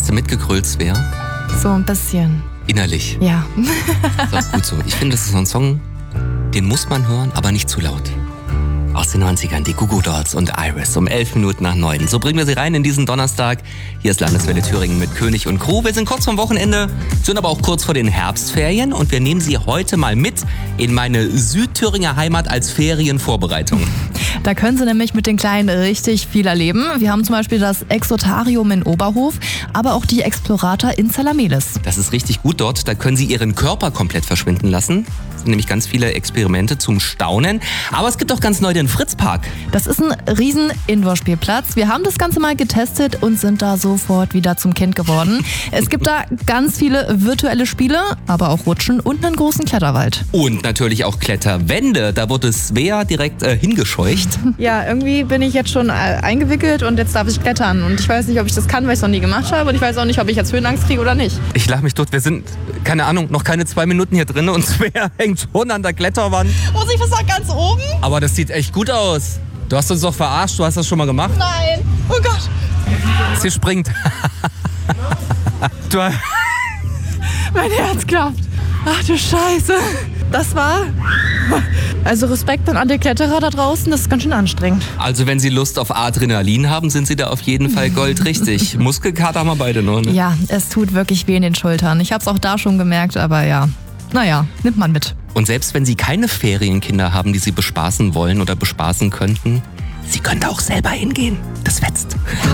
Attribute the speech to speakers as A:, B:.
A: Hast du mitgegrölt, Svea?
B: So ein bisschen.
A: Innerlich.
B: Ja.
A: Das ist auch gut so. Ich finde, das ist so ein Song, den muss man hören, aber nicht zu laut. Aus den 90ern, die Goo Goo Dolls und Iris, um 11 Minuten nach 9. So bringen wir sie rein in diesen Donnerstag. Hier ist Landeswelle Thüringen mit König und Crew. Wir sind kurz vom Wochenende, sind aber auch kurz vor den Herbstferien und wir nehmen Sie heute mal mit in meine Südthüringer Heimat als Ferienvorbereitung.
B: Da können Sie nämlich mit den Kleinen richtig viel erleben. Wir haben zum Beispiel das Exotarium in Oberhof, aber auch die Explorata in Zalamelis.
A: Das ist richtig gut dort. Da können Sie Ihren Körper komplett verschwinden lassen. Das sind nämlich ganz viele Experimente zum Staunen. Aber es gibt auch ganz neu den Fritzpark.
B: Das ist ein riesen Indoor-Spielplatz. Wir haben das Ganze mal getestet und sind da sofort wieder zum Kind geworden. Es gibt da ganz viele virtuelle Spiele, aber auch Rutschen und einen großen Kletterwald.
A: Und natürlich auch Kletterwände. Da wurde Svea direkt hingescheucht.
C: Ja, irgendwie bin ich jetzt schon eingewickelt und jetzt darf ich klettern. Und ich weiß nicht, ob ich das kann, weil ich es noch nie gemacht habe. Und ich weiß auch nicht, ob ich jetzt Höhenangst kriege oder nicht.
A: Ich lach mich tot. Wir sind, keine Ahnung, noch keine 2 Minuten hier drin und Svea hängt schon an der Kletterwand.
C: Muss ich was sagen, ganz oben?
A: Aber das sieht echt gut aus. Du hast uns doch verarscht. Du hast das schon mal gemacht.
C: Nein. Oh Gott.
A: Sie springt. Du,
C: Mein Herz klopft. Ach du Scheiße. Das war... Also Respekt an alle Kletterer da draußen, das ist ganz schön anstrengend.
A: also wenn Sie Lust auf Adrenalin haben, sind Sie da auf jeden Fall goldrichtig. Muskelkater haben wir beide noch, ne?
B: Ja, es tut wirklich weh in den Schultern. Ich habe es auch da schon gemerkt, aber ja. Naja, nimmt man mit.
A: Und selbst wenn Sie keine Ferienkinder haben, die Sie bespaßen wollen oder bespaßen könnten, Sie können da auch selber hingehen. Das fetzt.